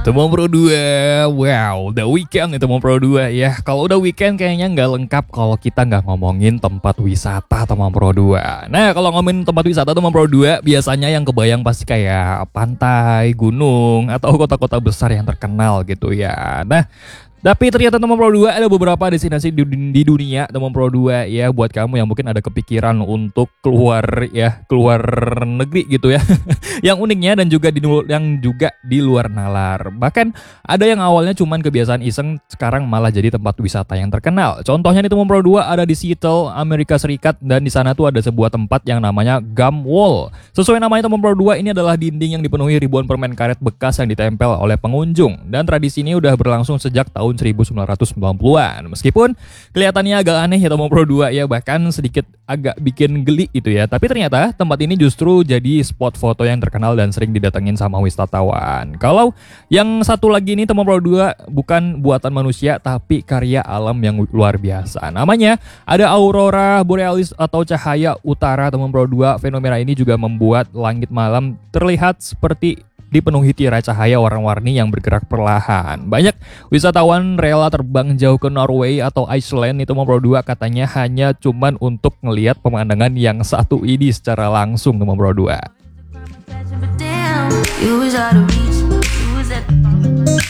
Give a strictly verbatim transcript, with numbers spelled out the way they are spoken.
Teman Pro dua, wow, udah weekend nih Teman Pro dua ya. Kalau udah weekend kayaknya nggak lengkap kalau kita nggak ngomongin tempat wisata Teman Pro dua. Nah, kalau ngomongin tempat wisata Teman Pro dua, biasanya yang kebayang pasti kayak pantai, gunung, atau kota-kota besar yang terkenal gitu ya. Nah, tapi ternyata Teman Pro dua ada beberapa destinasi di, di dunia Teman Pro dua ya, buat kamu yang mungkin ada kepikiran untuk keluar ya, keluar negeri gitu ya. Yang uniknya dan juga di yang juga di luar nalar. Bahkan ada yang awalnya cuman kebiasaan iseng, sekarang malah jadi tempat wisata yang terkenal. Contohnya nih Teman Pro dua ada di Seattle, Amerika Serikat, dan di sana tuh ada sebuah tempat yang namanya Gum Wall. Sesuai namanya Teman Pro dua, ini adalah dinding yang dipenuhi ribuan permen karet bekas yang ditempel oleh pengunjung. Dan tradisi ini udah berlangsung sejak tahun seribu sembilan ratus sembilan puluhan. Meskipun kelihatannya agak aneh ya Teman Pro dua ya, bahkan sedikit agak bikin geli gitu ya. Tapi ternyata tempat ini justru jadi spot foto yang terkenal dan sering didatengin sama wisatawan. Kalau yang satu lagi ini Teman Pro dua bukan buatan manusia tapi karya alam yang luar biasa. Namanya ada Aurora Borealis atau cahaya utara Teman Pro dua. Fenomena ini juga membuat langit malam terlihat seperti dipenuhi tirai cahaya warna-warni yang bergerak perlahan. Banyak wisatawan rela terbang jauh ke Norway atau Iceland itu Teman Pro dua, katanya hanya cuman untuk ngelihat pemandangan yang satu ini secara langsung Teman Pro dua.